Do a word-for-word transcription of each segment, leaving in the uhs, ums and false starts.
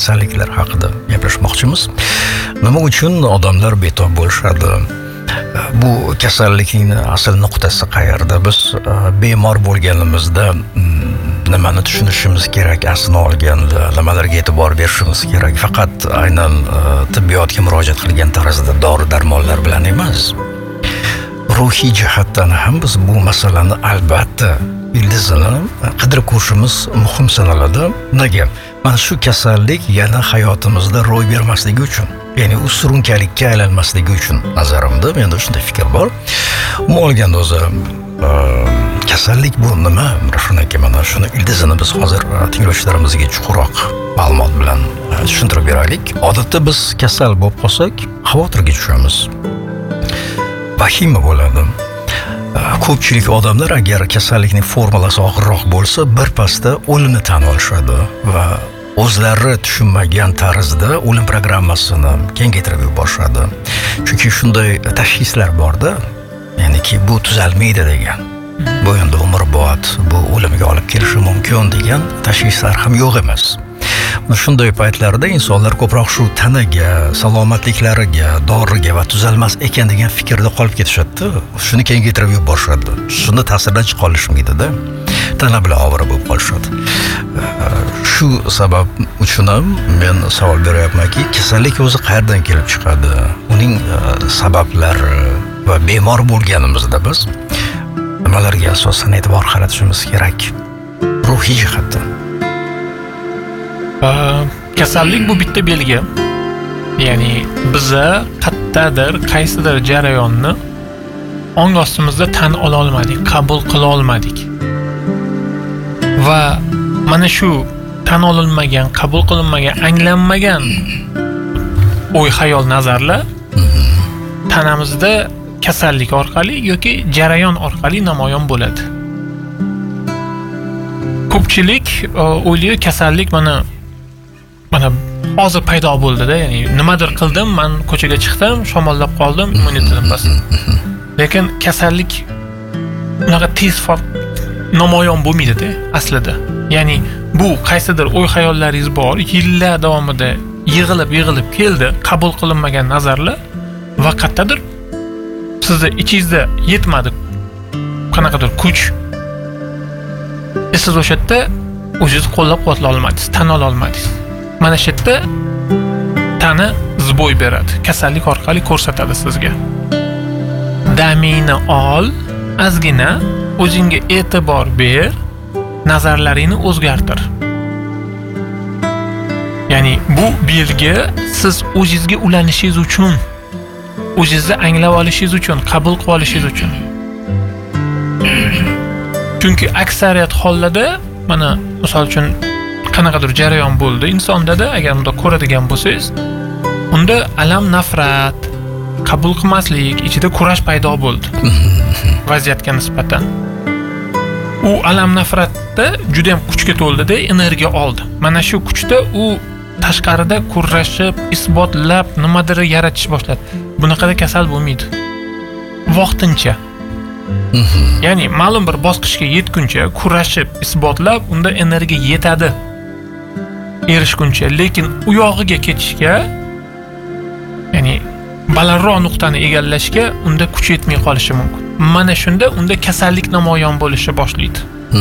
kasalliklar haqida gaplashmoqchimiz. Nima uchun odamlar betob bo'lishadi? Bu kasallikning asl nuqtasi qayerda? Biz bemor bo'lganimizda nimani tushunishimiz kerak? Aslini olganda nimalarga e'tibor berishimiz kerak? Faqat aynan tibbiyotga murojaat qilgan tarzda dori-darmonlar bilan emas. Ruhiy jihatdan ham biz bu masalani albatta ildizini qidirib ko'rishimiz muhim sanaladi. Nega? Mana shu kasallik yana hayotimizda ro'y bermasligi uchun, ya'ni u surunkalikka aylanmasligi uchun nazarimda menda shunday fikr bor. Umuman olganda o'zi kasallik bu nima? Shunaki mana shuni ildizini biz hozir tinglovchilarimizga chuqurroq ma'lumot bilan tushuntirib beraylik. Odatda biz kasal bo'lib qolsak, xavotirga tushamiz. Vahima bo'ladi. Ko'pchilik odamlar agar kasallikning formulasi og'irroq bo'lsa, birpasda o'limni tan olishadi va o'zlari tushunmagan tarzda o'lim programmasini kengaytirib yuborishadi. Chunki shunday tashxislar borda, ya'niki bu tuzalmaydi degan. Bu endi umrbod, bu o'limga olib kelishi mumkin degan tashxislar ham yo'q emas. Shunday paytlarda insonlar ko'proq shu tanaga, salomatliklariga, doriga va tuzalmas ekan degan fikrda qolib ketishadi. Shuni kengaytirib yuborishadi. Shuni ta'sirdan chiqa olishmaydi-da. Tana bilan ovora bo'lib qolishadi. Shu sabab uchun ham men savol beryapmanki, kasallik o'zi qayerdan kelib chiqadi? Uning sabablari va bemor bo'lganimizda biz nimalarga asosan e'tibor qaratishimiz kerak? Ruhiy jihatdan. Kasallik bu bitta belgi. Ya'ni biza qayerdadir, qaysidir jarayonni ong ostimizda tan ola olmadik, qabul qila olmadik. Va mana shu tan olinmagan, qabul qilinmagan, anglanmagan o'y-xayol, nazarlar tanamizda kasallik orqali yoki jarayon orqali namoyon bo'ladi. Ko'pchilik o'ylaydi kasallik mana mana hozir paydo bo'ldi-da, ya'ni nimadir qildim, men ko'chaga chiqdim, shamollab qoldim, immunitetim bas. Lekin kasallik unaqa tez namoyon bo'lmaydi-da aslida. Ya'ni bu qaysidir o'y-xayollaringiz bor, yillar davomida yig'ilib-yig'ilib keldi, qabul qilinmagan nazarlar va qayerdadir sizni ichingizda yetmadi qanaqadir kuch. Siz o'sha yerda o'zingizni qo'llab-quvvatla olmadingiz, tan ola olmadingiz. Mana shu yerda tana zbo'y beradi. Kasallik orqali ko'rsatadi sizga. Damingni ol, ozgina o'zingga e'tibor ber, nazarlaringni o'zgartir. Ya'ni bu belgi siz o'zingizga ulanishingiz uchun, o'zingizni anglab olishingiz uchun, qabul qilib olishingiz uchun. Chunki aksariyat hollarda mana misol uchun qanaqadir jarayon bo'ldi insonda-da, agar unda ko'radigan bo'lsangiz, unda alam, nafrat, qabul qilmaslik, ichida kurash paydo bo'ldi vaziyatga nisbatan. U alam, nafratda juda ham kuchga to'ldi-da, energiya oldi. Mana shu kuchda u tashqarida kurashib, isbotlab, nimadir yaratish boshladi. Bunaqada kasal bo'lmaydi. Vaqtincha. Ya'ni ma'lum bir bosqichga yetguncha kurashib, isbotlab, unda energiya yetadi. Erishguncha, lekin u yog'iga ketishga, ya'ni balandroq nuqtani egallashga unda kuch yetmay qolishi mumkin. Mana shunda unda kasallik namoyon bo'lishi boshlaydi.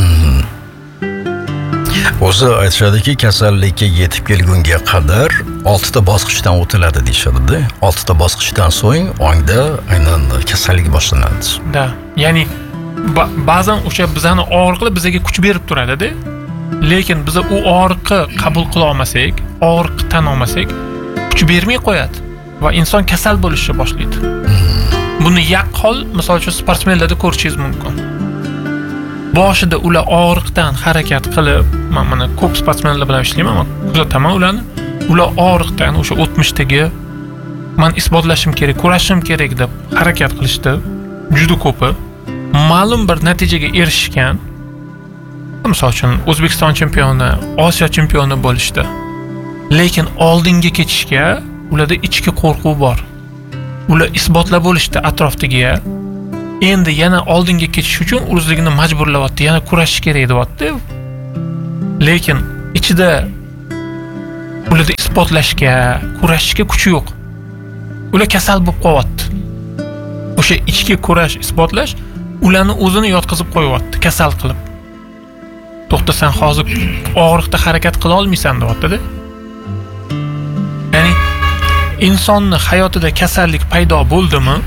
O'zi aytishadiki, kasallikka yetib kelgunga qadar oltita bosqichdan o'tiladi deyishadi-da. oltita bosqichdan so'ng ongda aynan kasallik boshlanadi. Da, ya'ni ba'zan o'sha bizani og'riqlar bizga kuch berib turadi-da. Lekin biz u og'riqni qabul qila olmasak, og'riqni tan olmasak, kuch bermay qo'yadi va inson kasal bo'lishni boshlaydi. Buni yaqqol, misol uchun sportmenlarda ko'rishingiz mumkin. Boshida ular og'riqdan harakat qilib, men mana ko'p sportmenlar bilan ishlayman, men kuzataman ularni. Ular og'riqdan o'sha o'tmishdagi men isbotlashim kerak, kurashim kerak deb harakat qilishdi. Juda ko'pi ma'lum bir natijaga erishgan. Misol uchun O'zbekiston chempioni, Osiyo chempioni bo'lishdi. Lekin oldinga ketishga ularda ichki qo'rquv bor. Ular isbotlab bo'lishdi atrofdagiga. Endi yana oldinga ketish uchun o'zligini majburlayapti, yana kurashish kerak deyapti. Lekin ichida ularda isbotlashga, kurashishga kuchi yo'q. Ular kasal bo'lib qolyapti. O'sha ichki kurash, isbotlash ularni o'zini yotqizib qo'yapti, kasal qilib. To'xta, sen hozir og'riqda harakat qila olmaysan deyapti-da. Ya'ni insonni hayotida kasallik paydo bo'ldimi,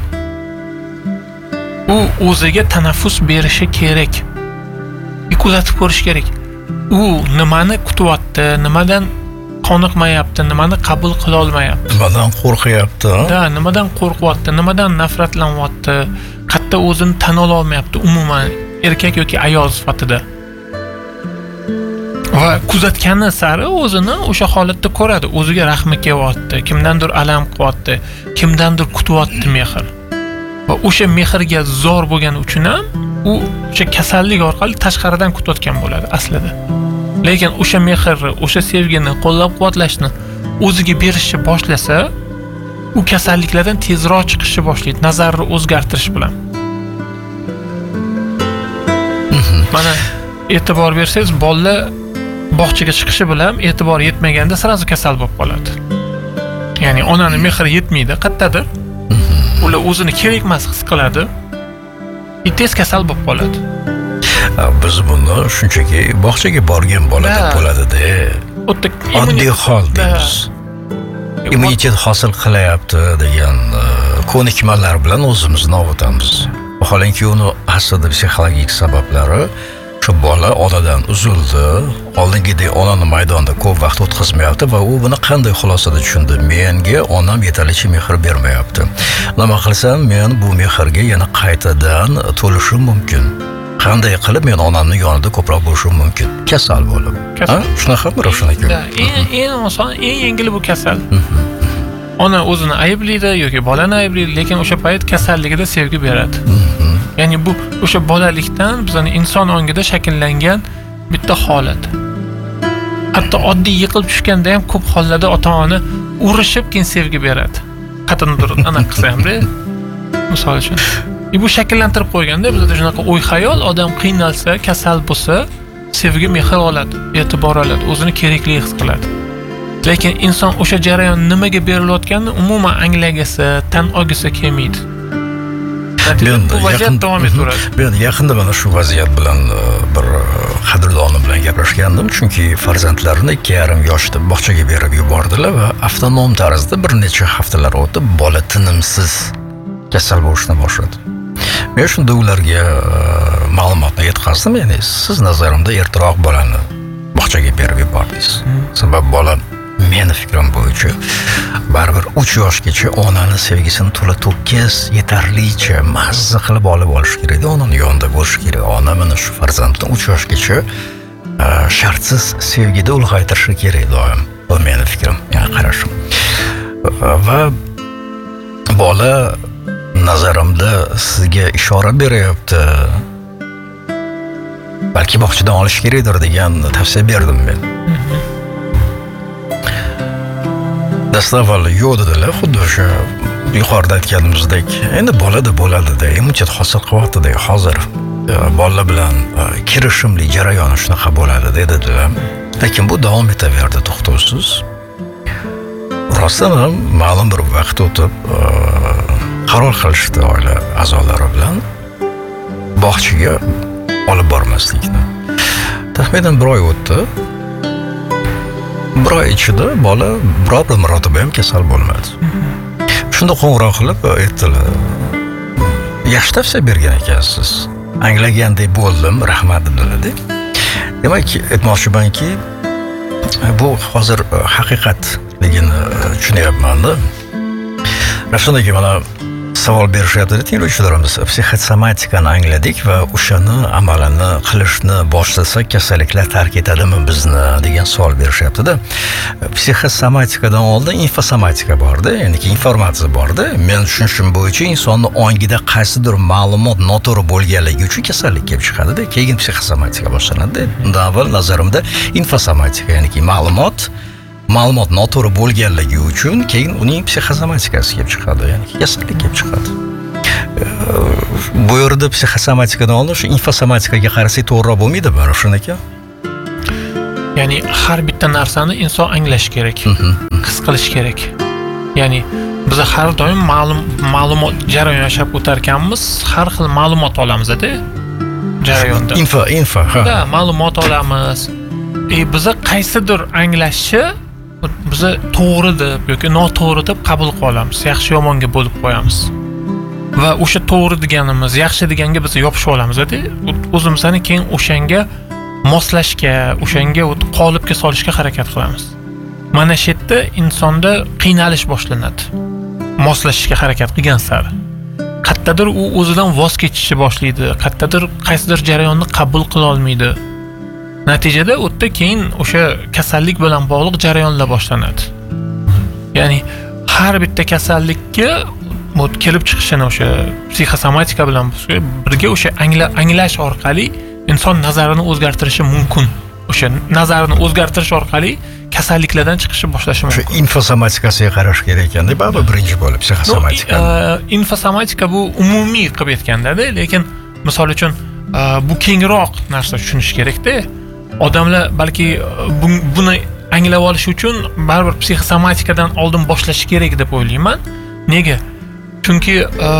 u o'ziga tanaffus berishi kerak. Kuzatib ko'rish kerak. U nimani kutyapti, nimadan qoniqmayapti, nimani qabul qila olmayapti, nimadan qo'rqyapti, da, nimadan qo'rqyapti, nimadan nafratlanyapti, qayerda o'zini tan ola olmayapti umuman erkak yoki ayol sifatida. Va kuzatgani sari o'zini o'sha holatda ko'radi, o'ziga rahmi kelyapti, kimdandir alam qilyapti, kimdandir kutyapti mehr. Va o'sha mehrga zor bo'lgani uchun ham u o'sha kasallik orqali tashqaridan kutayotgan bo'ladi aslida. Lekin o'sha mehrni, o'sha sevgini qo'llab-quvvatlashni o'ziga berishni boshlasa, u kasalliklardan tezroq chiqishni boshlaydi, nazarni o'zgartirish bilan. Mana e'tibor bersangiz, bolalar bog'chaga chiqishi bilan e'tibor yetmaganda sirazu kasal bo'lib qoladi. Ya'ni onani mehri yetmaydi, qayerdadir. Ular o'zini kerak emas his qiladi. Tez kasal bo'lib qoladi. Biz buni shunchaki bog'chaga borgan bola deb bo'ladi-da. Oddiy hol deymiz. Immunitet hosil qilyapti degan ko'nikmalar bilan o'zimizni ovutamiz. Vaholanki uni aslida psixologik sabablari shu bola onadan uzildi, oldingidek onani maydonda ko'p vaqt o'tkazmayapti va u buni qanday xulosada tushundi? Menga onam yetarlicha mehr bermayapti. Nima qilsam men bu mehrga yana qaytadan to'lishim mumkin. Qanday qilib men onamning yonida ko'proq bo'lishim mumkin? Kasal bo'lib. Ha? Shunaqami Ravshan aka? Eng eng oson, eng yengili bu kasal. Ona o'zini ayblaydi yoki bolani ayblaydi, lekin o'sha payt kasalligida sevgi beradi. Ya'ni bu o'sha bolalikdan bizning inson ongida shakllangan bitta holat. Hatto oddiy yiqilib tushganda ham ko'p hollarda ota-ona urishib keyin sevgi beradi. Qatndir ana qilsa ham-da. Misol uchun. E bu shakllantirib qo'yganda bizda shunaqa o'y-xayol, odam qiynalsa, kasal bo'lsa, sevgi mehr oladi, e'tibor oladi, o'zini kerakli his qiladi. Lekin inson o'sha jarayon nimaga berilayotganini umuman anglagisi, tan olgisi kelmaydi. Bu vaziyat davom etaveradi. Men yaqinda mana shu vaziyat bilan bir qadrdonim bilan gaplashgandim, chunki farzandlarini ikki yarim yoshda bog'chaga berib yubordilar va avtonom tarzda bir necha haftalar o'tib bola tinimsiz kasal bo'lishni boshladi. Men shunda ularga ma'lumotni yetkazdim, ya'ni siz nazarimda ertaroq bolani bog'chaga berib yubordingiz. Sabab bola meni fikrim bo'yicha baribir uch yoshgacha onani sevgisini to'la to'kis, yetarlicha mazza qilib olib olish kerak, onani yonida bo'lish kerak. Ona mana shu farzandni uch yoshgacha shartsiz sevgida ulg'aytirishi kerak doim. Bu meni fikrim, ya'ni qarashim. Va bola nazarimda sizga ishora beryapti. Balki bog'chadan olish kerakdir degan tavsiya berdim men. Dastavval yo'q dedilar, xuddi o'sha yuqorida aytganimizdek, endi bolada bo'ladi-da, immunitet hosil qilyapti-da, hozir bolalar bilan kirishimli jarayoni shunaqa bo'ladi dedilar. Lekin bu davom etaverdi to'xtovsiz. Rostdan ham ma'lum bir vaqt o'tib qaror qilishdi oila a'zolari bilan bog'chaga olib bormaslikni. Taxminan bir oy o'tdi. Bir oy ichida bola biror bir marotaba ham kasal bo'lmadi. Shunda qo'ng'iroq qilib aytdilar, yaxshi tavsiya bergan ekansiz, anglagandek bo'ldim, rahmat dedilar. Demak, aytmoqchimanki, bu hozir haqiqatligini tushunyapman-da. Ravshan aka mana savol berishyapti, tinglovchilarimiz psixosomatikani angladik va o'shani amalini qilishni boshlasak kasalliklar tark etadimi bizni degan savol berishyapti-da. Psixosomatikadan oldin infosomatika bor-da, ya'ni informatsiya bor-da. Men tushunishim bo'yicha insonning ongida qaysidir ma'lumot noto'g'ri bo'lganligi uchun kasallik kelib chiqadi-da, keyin psixosomatika boshlanadi. Undan avval nazarimda infosomatika, ya'ni ma'lumot ma'lumot noto'g'ri bo'lganligi uchun keyin uning psixosomatikasi kelib chiqadi, ya'ni kasallik kelib chiqadi. Bu yerda psixosomatikadan oldin shu infosomatikaga qarasak to'g'riroq bo'lmaydimi, Ravshan aka? Ya'ni har bitta narsani inson anglashi kerak, his qilish kerak. Ya'ni biz har doim ma'lum ma'lumot jarayon yashab o'tarkanmiz, har xil ma'lumot olamiz-da jarayonda. Info, info, ha. Da, ma'lumot olamiz. E biza qaysidir anglashi biza to'g'ri deb yoki noto'g'ri deb qabul qila olamiz, yaxshi yomonga bo'lib qo'yamiz. Va o'sha to'g'ri deganimiz, yaxshi deganga biz yopishib olamiz-da, o'zimizni keyin o'shanga moslashga, o'shanga qolipga solishga harakat qilamiz. Mana shu yerda insonda qiynalish boshlanadi. Moslashishga harakat qilgan sari. Qayerdadir u o'zidan voz kechishni boshlaydi, qayerdadir qaysidir jarayonni qabul qila olmaydi. Natijada o'tda keyin o'sha kasallik bilan bog'liq jarayonlar boshlanadi. Ya'ni har bitta kasallikka kelib chiqishini o'sha psixosomatika bilan birga o'sha anglash orqali inson nazarini o'zgartirishi mumkin. O'sha nazarini o'zgartirish orqali kasalliklardan chiqishni boshlashi mumkin. O'sha infosomatikasiga qarash kerak ekanda, baribir birinchi bo'lib psixosomatika. Infosomatika bu umumiy qilib aytganda-da, lekin misol uchun bu kengroq narsa tushunish kerak-da. Odamlar balki buni anglab olish uchun baribir psixosomatikadan oldin boshlash kerak deb o'ylayman. Nega? Chunki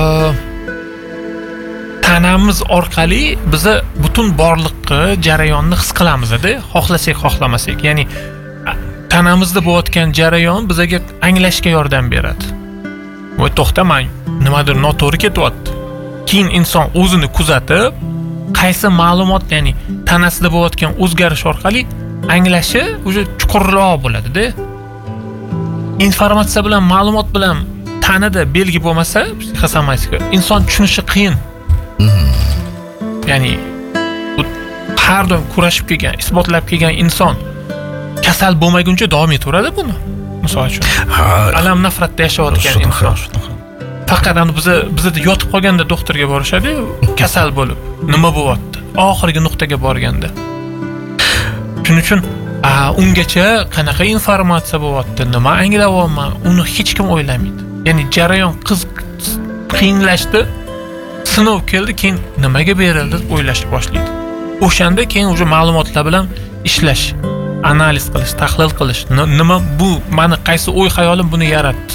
tanamiz orqali biz butun borliqni jarayonni his qilamiz-da, xohlasak, xohlamasak. Ya'ni tanamizda bo'layotgan jarayon bizga anglashga yordam beradi. Voy to'xtamang, nimadir noto'g'ri ketyapti. Keyin inson o'zini kuzatib, qaysi ma'lumot, ya'ni tanasida bo'layotgan o'zgarish orqali anglashi o'sha chuqurroq bo'ladi-da. Informatsiya bilan, ma'lumot bilan tanada belgi bo'lmasa, psixosomatika inson tushunishi qiyin. Ya'ni har doim kurashib kelgan, isbotlab kelgan inson kasal bo'lmaguncha davom etaveradi buni. Misol uchun, alam nafratda yashayotgan inson faqat bizni bizda yotib qolganda doktorga borishadi, kasal bo'lib, nima bo'lyapti? Oxirgi nuqtaga borganda. Shuning uchun ungacha qanaqa informatsiya bo'lyapti, nima anglayapman, uni hech kim o'ylamaydi. Ya'ni jarayon qiz qiyinlashdi, sinov keldi, keyin nimaga berildi deb o'ylashni boshlaydi. O'shanda keyin o'sha ma'lumotlar bilan ishlash, analiz qilish, tahlil qilish, nima bu, meni qaysi o'y xayolim buni yaratdi.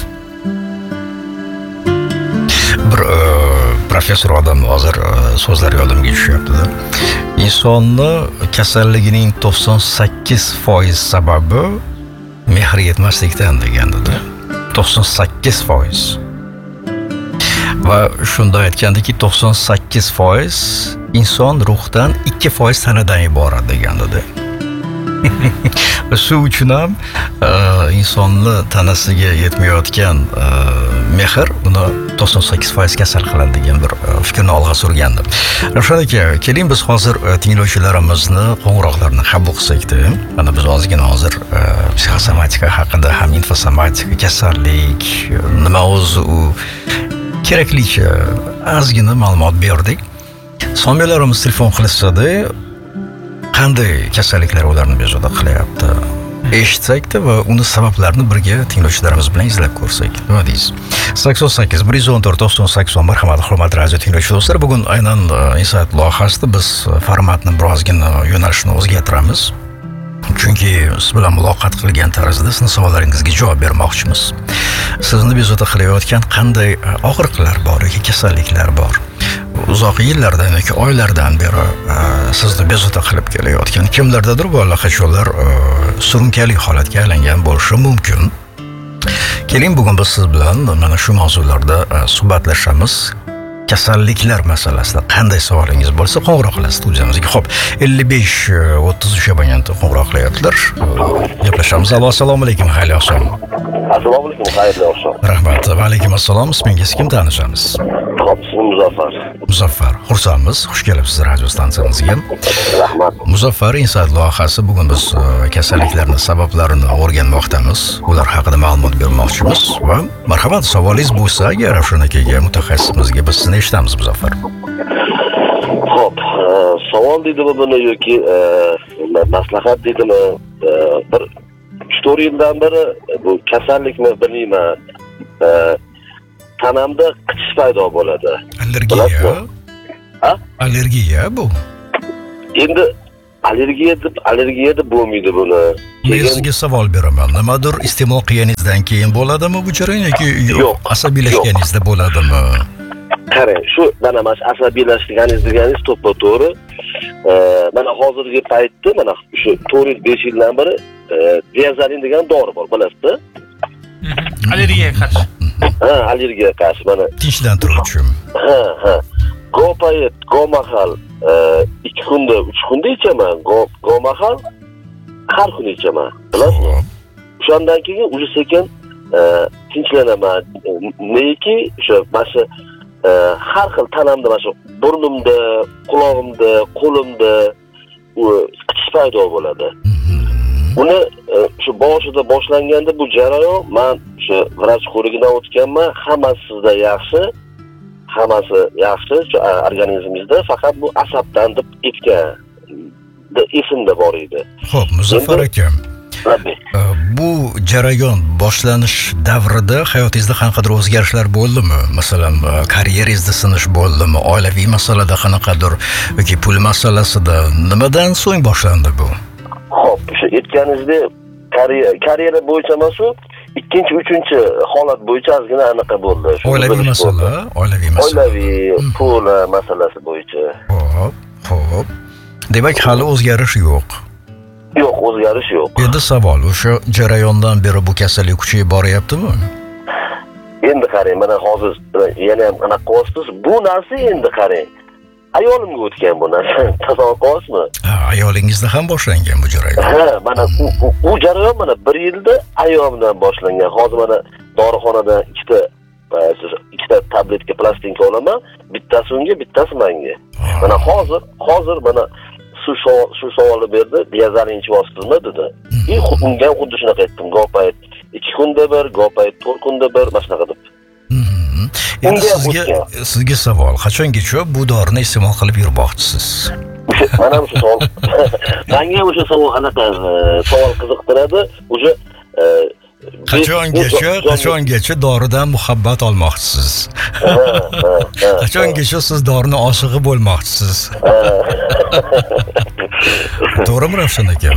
Bir professor odam hozir so'zlar yodimga tushyapti-da. Insonni kasalligining to'qson sakkiz foiz sababi mehr yetmaslikdan degandi-da. to'qson sakkiz foiz. Va shunda aytgandiki, to'qson sakkiz foiz inson ruhdan, ikki foiz tanadan iborat degandi-da. Shu uchun ham insonni tanasiga yetmayotgan mehr uni to'qson sakkiz foiz kasal qiladi degan bir fikrni olg'a surgandim. Ravshan aka, keling biz hozir tinglovchilarimizni qo'ng'iroqlarini qabul qilsak-da. Mana biz ozgina hozir psixosomatika haqida, ham infosomatika, kasallik, nima o'zi u keraklicha ozgina ma'lumot berdik. Sonyalarimiz telefon qilishsa-da, qanday kasalliklar ularni bezovta qilyapti eshitsakda va uni sabablarini birga tinglovchilarimiz bilan izlab ko'rsak. Nima deysiz? sakson sakkiz bir yuz o'n to'rt to'qson sakson. Marhamat, hurmatli radio tinglovchi do'stlar, bugun aynan Insight loyihasida biz formatni birozgina yo'nalishni o'zgartiramiz. Chunki siz bilan muloqot qilgan tarzda sizning savollaringizga javob bermoqchimiz. Sizni bezovta qilayotgan qanday og'riqlar bor yoki kasalliklar bor? Uzoq yillardan yoki oylardan beri sizni bezovta qilib kelayotgan kimlardadir bu allaqachonlar surunkali holatga aylangan bo'lishi mumkin. Keling, bugun biz siz bilan mana shu mavzularda suhbatlashamiz. Kasalliklar masalasida qanday savolingiz bo'lsa qo'ng'iroq qilasiz studiyamizga. Xo'p, ellik besh o'ttiz uch abonent qo'ng'iroq qilyaptilar. Gaplashamiz. Assalomu alaykum, xayr oqshom. Assalomu alaykum, xayrli oqshom. Rahmat. Va alaykum assalom. Ismingiz kim, tanishamiz? Ismim Muzaffar. Muzaffar, xursandmiz. Xush kelibsiz radio stansiyamizga. Rahmat. Muzaffar, Insight loyihasi, bugun biz kasalliklarning sabablarini o'rganmoqdamiz. Ular haqida ma'lumot bermoqchimiz va marhamat, savolingiz bo'lsa, agar Ravshan akaga, mutaxassisimizga, biz sizni eshitamiz, Muzaffar. Xo'p, savol deydimi buni yoki maslahat deydimi? Bir uch to'rt yildan beri bu kasallikni bilmayman. Tanamda qichish paydo bo'ladi. Allergiya. Ha? Allergiya bu. Endi allergiya deb allergiya deb bo'lmaydi buni. Men sizga savol beraman. Nimadir iste'mol qilganingizdan keyin bo'ladimi bu jarayon yoki yo'q, asabiylashganingizda bo'ladimi? Qarang, shu mana mana asabiylashganingiz deganingiz to'ppa-to'g'ri. Mana hozirgi paytda mana shu to'rt yil besh yildan beri diazolin degan dori bor, bilasizmi? Allergiyaga qarshi. Ha, allergiyaga qarshi mana Tinchlantiruvchi. Ha, ha. Gopayet, gomahal ikki kunda, uch kunda ichaman. Gomahal har kuni ichaman. Bilasizmi? O'shandan keyin уже sekin tinchlanaman. Neki o'sha mana shu har xil tanamda mana shu burnimda, qulog'imda, qo'limda u qichish paydo bo'ladi. Uni shu boshida boshlanganda bu jarayon men shu vrach ko'rigidan o'tganman, hammasi sizda yaxshi. Hammasi yaxshi, shu organizmingizda faqat bu asabdan deb aytgan esimda bor edi. Xo'p, Muzaffar aka. Bu jarayon boshlanish davrida hayotingizda qanaqadir o'zgarishlar bo'ldimi? Masalan, karyeringizda sinish bo'ldimi? Oilaviy masalada qanaqadir yoki pul masalasida nimadan so'ng boshlandi bu? Xo'p, shu aytganingizdek, karyera bo'yicha emas, ikkinchi, uchinchi holat bo'yicha ozgina anaqa bo'ldi. Oilaviy masala, oilaviy masala. Oilaviy pul masalasi bo'yicha. Xo'p, xo'p. Demak, hali o'zgarish yo'q. Yo'q, o'zgarish yo'q. Endi savol, o'sha jarayondan beri bu kasallik kuchayib boryaptimi? Endi qarang, mana hozir yana ham anaqa qilyapsiz. Bu narsa endi qarang. Ayolimga o'tgan bu narsa. Tasavvur qilyapsizmi? Ha, ayolingizda ham boshlangan bu jarayon. Ha, mana u u jarayon mana bir yilda ayolimdan boshlangan. Hozir mana dorixonadan ikkita ikkita tabletka plastinka olaman. Bittasi unga, bittasi menga. Mana hozir, hozir mana shu shu savolni berdi, diazolin ichib dedi. И unga xuddi shunaqa aytdim. Gopayet ikki kunda bir, gopayet to'rt kunda bir, mana shunaqa deb. Endi sizga sizga savol, qachongacha bu dorini iste'mol qilib yurmoqchisiz? Mana shu savol. Menga o'sha savol anaqa savol qiziqtiradi. O'sha qachongacha, qachongacha doridan muhabbat olmoqchisiz? Qachongacha siz dorini oshig'i bo'lmoqchisiz? To'g'rimi, Ravshan aka?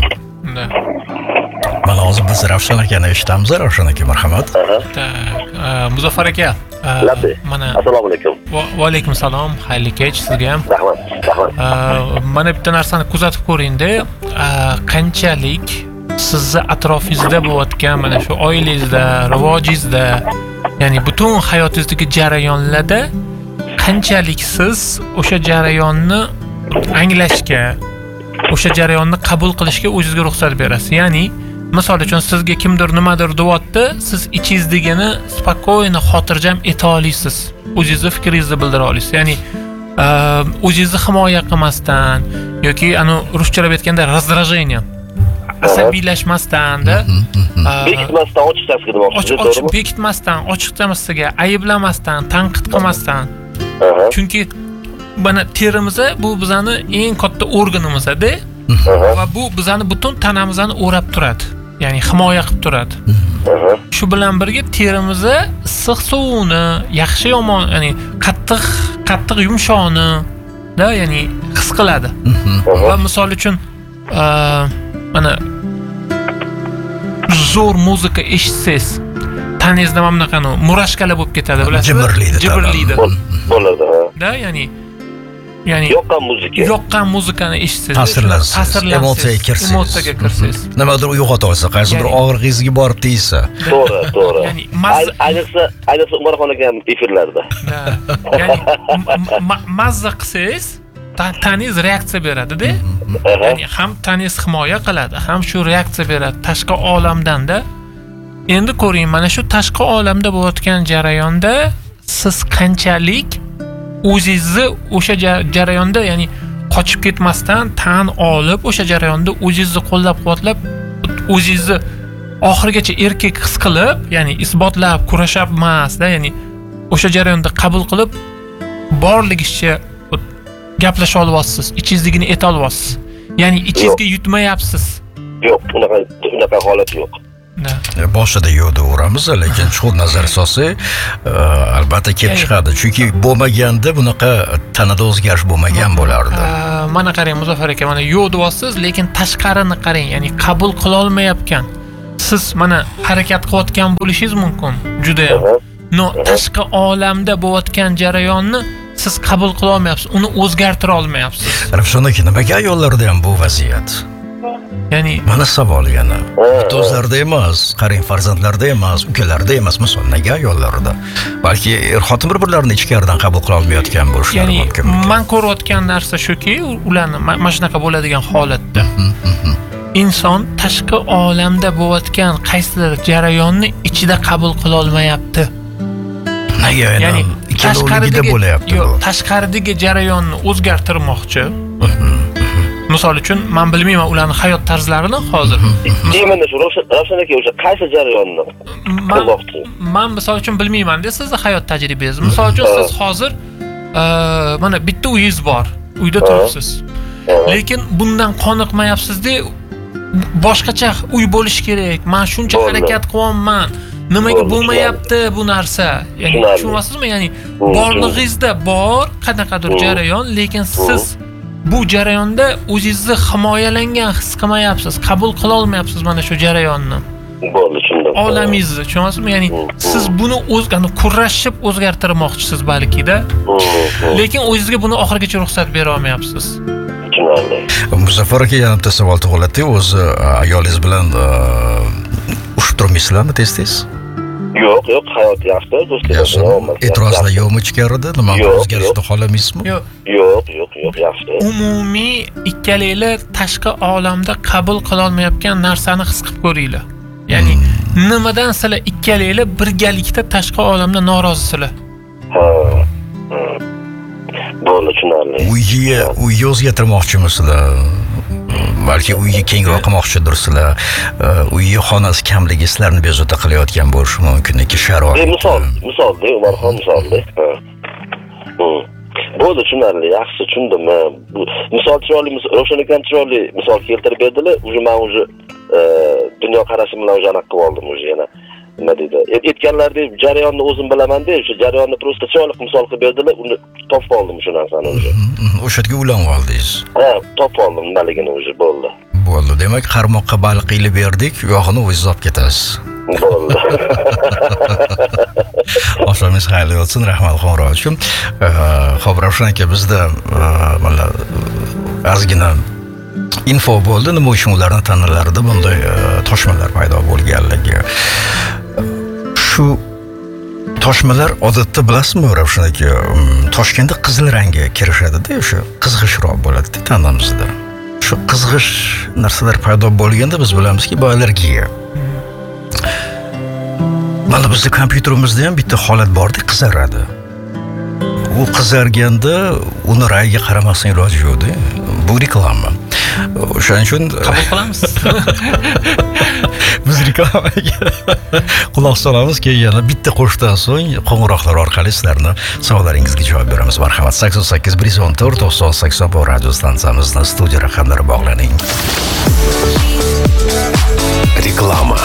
Mana hozir biz Ravshan akani eshitamiz, Ravshan aka, marhamat. Tak, Muzaffar aka. Mana assalomu alaykum. Va alaykum salom, xayrli kech sizga ham. Rahmat, rahmat. Mana bitta narsani kuzatib ko'ring-da, qanchalik sizni atrofingizda bo'layotgan mana shu oilangizda, rivojingizda, ya'ni butun hayotingizdagi jarayonlarda qanchalik siz o'sha jarayonni anglashga, o'sha jarayonni qabul qilishga o'zingizga ruxsat berasiz. Ya'ni misol uchun sizga kimdir nimadir deyapti, siz ichingizdagini spokойно, xotirjam ayta olasiz. O'zingizni fikringizni bildira olasiz. Ya'ni o'zingizni himoya qilmasdan yoki ani ruschalab aytganda раздражение asabiylashmasdan-da, bekitmasdan, ochiqchasiga demoqchisiz, to'g'rimi? Bekitmasdan, ochiqchasiga, ayblamasdan, tanqid qilmasdan. Chunki mana terimiz bu bizani eng katta organimiz-da va bu bizani butun tanamizni o'rab turadi. Ya'ni himoya qilib turadi. Shu bilan birga terimizni issiq suvini, yaxshi yomon, ya'ni qattiq, qattiq yumshoqni da, ya'ni his qiladi. Va misol uchun mana zo'r muzika eshitsangiz, tanangizda mana bunaqani murashkalar bo'lib ketadi, bilasizmi? Jimirlaydi. Jimirlaydi. Bo'ladi, ha. Da, ya'ni ya'ni yoqqan muzika. Yoqqan muzikani eshitsangiz, ta'sirlansiz, emotsiyaga kirsangiz. Emotsiyaga kirsangiz. Nimadir uyg'ota olsa, qaysi bir og'rig'ingizga borib tegsa. To'g'ri, to'g'ri. Ya'ni ayniqsa, ayniqsa Umarxon aka efirlarda. Ya'ni mazza qilsangiz, taningiz reaksiya beradi-da. Ya'ni ham taningiz himoya qiladi, ham shu reaksiya beradi tashqi olamdan-da. Endi ko'ring, mana shu tashqi olamda bo'layotgan jarayonda siz qanchalik o'zingizni o'sha jarayonda, ya'ni qochib ketmasdan tan olib, o'sha jarayonda o'zingizni qo'llab-quvvatlab, o'zingizni oxirigacha erkak his qilib, ya'ni isbotlab kurashapmas-da, ya'ni o'sha jarayonda qabul qilib borligicha gaplasha olyapsiz, ichingizligini ayta olyapsiz. Ya'ni ichingizga yutmayapsiz. Yo'q, unaqa unaqa holat yo'q. boshida yo'lda uramiz, lekin chuqur nazar solsak, albatta kelib chiqadi. Chunki bo'lmaganda bunaqa tanada o'zgarish bo'lmagan bo'lardi. Mana qarang Muzaffar aka, mana yo'q deyapsiz, lekin tashqarini qarang, ya'ni qabul qila olmayotgan. Siz mana harakat qilayotgan bo'lishingiz mumkin, juda ham. No, tashqi olamda bo'layotgan jarayonni siz qabul qila olmayapsiz, uni o'zgartira olmayapsiz. Ravshan aka, nimaga ayollarda ham bu vaziyat? Ya'ni mana savol yana. Do'stlarda emas, qarang farzandlarda emas, ukalarda emas, misol nega ayollarda? Balki er-xotin bir-birlarini ichkaridan qabul qila olmayotgan bo'lishlari mumkin. Ya'ni men ko'rayotgan narsa shuki, ularni mana shunaqa bo'ladigan holatda inson tashqi olamda bo'layotgan qaysidir jarayonni ichida qabul qila olmayapti. Nega ya'ni tashqaridagi bo'layapti? Yo'q, tashqaridagi jarayonni o'zgartirmoqchi. Misol uchun, men bilmayman ularning hayot tarzlarini hozir. Mana shu Ravshan aka o'sha qaysi jarayonni qilmoqchi? Men misol uchun bilmayman-da sizni hayot tajribangiz. Misol uchun siz hozir mana bitta uyingiz bor, uyda turibsiz. Lekin bundan qoniqmayapsiz-da, boshqacha uy bo'lish kerak. Men shuncha harakat qilyapman. Nimaga bo'lmayapti bu narsa? Ya'ni tushunasizmi? Ya'ni borlig'ingizda bor qanaqadir jarayon, lekin siz bu jarayonda o'zingizni himoyalangan his qilmayapsiz, qabul qila olmayapsiz mana shu jarayonni. Bo'ldi, tushundim. Olamingizni, tushunasizmi? Ya'ni siz buni o'zgani kurashib o'zgartirmoqchisiz balki-da. Lekin o'zingizga buni oxirigacha ruxsat bera olmayapsiz. Muzaffar aka, yana bitta savol tug'iladi. O'zi ayolingiz bilan urushib turmaysizlarmi tez-tez? Yo'q, yo'q, hayot yaxshi, do'stlar. E'tirozlar yo'qmi ichkarida? Nima o'zgarishni xohlamaysizmi? Yo'q. Yo'q, yo'q, yo'q, yaxshi. Umumiy ikkalaylar tashqi olamda qabul qila olmayotgan narsani his qilib ko'ringlar. Ya'ni nimadan sizlar ikkalaylar birgalikda tashqi olamda norozisizlar? Ha. Bo'ldi, tushunarli. Uyga, uyga o'zgartirmoqchimisizlar? Balki uyga kengroq qilmoqchidirsizlar. Uyga xonasi kamligi sizlarni bezovta qilayotgan bo'lishi mumkin, ki sharoit. Misol, misolda, Umarxon misolda. Bo'ldi, tushunarli, yaxshi tushundim. Bu misol chiroyli, Ravshan aka chiroyli misol keltirib berdilar. Uje men uje dunyo qarashim bilan uje anaqa qilib oldim uje yana. Nima deydi? Aytganlaridek jarayonni o'zim bilaman-da, o'sha jarayonni prosta chiroyli misol qilib berdilar, uni topib oldim o'sha narsani uje. O'sha yerga ulanib oldingiz. Ha, topib oldim nimaligini uje, bo'ldi. Bo'ldi. Demak, qarmoqqa baliq ilib berdik, yog'ini o'zingiz olib ketasiz. Bo'ldi. Oshamiz xayrli bo'lsin, rahmat qo'ng'iroq uchun. Xo'p, Ravshan aka, bizda mana ozgina info bo'ldi, nima uchun ularning tanalarida bunday toshmalar paydo bo'lganligi. Shu toshmalar odatda bilasizmi, Ravshan aka, Toshkentda qizil rangga kirishadi-da, o'sha qizg'ishroq bo'ladi-da tanamizda. Shu qizg'ish narsalar paydo bo'lganda biz bilamizki, bu allergiya. Mana bizning kompyuterimizda ham bitta holat bordi, qizaradi. U qizarganda uni rangiga qaramasdan iloji yo'q-da. Bu reklama. O'shaning uchun qabul qilamiz. Biz reklamaga quloq solamiz, keyin yana bitta qo'shdan so'ng qo'ng'iroqlar orqali sizlarni savollaringizga javob beramiz. Marhamat, sakson sakkiz bir yuz o'n to'rt to'qson sakson bu radio stansiyamizning studiya raqamlari bog'laning. Reklama.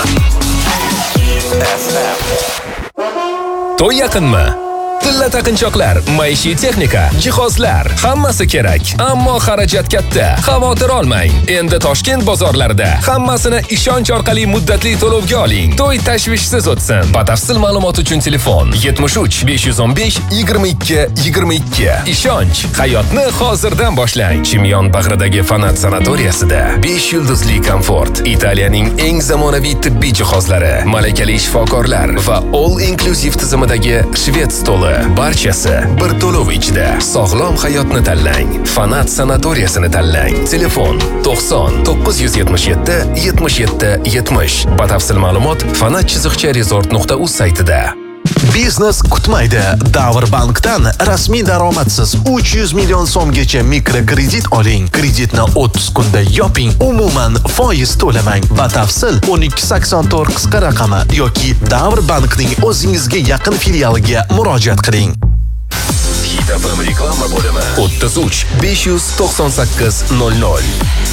To'y yaqinmi? Tilla taqinchoqlar, maishiy texnika, jihozlar, hammasi kerak. Ammo xarajat katta. Xavotir olmang. Endi Toshkent bozorlarida hammasini ishonch orqali muddatli to'lovga oling. To'y tashvishsiz o'tsin. Batafsil ma'lumot uchun telefon yetmish uch besh yuz o'n besh yigirma ikki yigirma ikki. Ishonch, hayotni hozirdan boshlang. Chimyon bag'ridagi Fanat sanatoriyasida besh yulduzli komfort, Italiyaning eng zamonaviy tibbiy jihozlari, malakali shifokorlar va all inclusive tizimidagi shved stoli. Barchasi bir to'lov ichida. Sog'lom hayotni tanlang. Fanat sanatoriyasini tanlang. Telefon to'qson to'qqiz yuz yetmish yetti yetmish yetti yetmish. Batafsil ma'lumot fanat chiziqcha resort nuqta uz saytida. Biznes kutmaydi. Davr bankdan rasmiy daromadsiz uch yuz million so'mgacha mikrokredit oling. Kreditni o'ttiz kunda yoping. Umuman foiz to'lamang. Batafsil o'n ikki sakson to'rt qisqa raqami yoki Davr bankning o'zingizga yaqin filialiga murojaat qiling. Hit F M reklama bo'limi o'ttiz uch besh yuz to'qson sakkiz nol nol.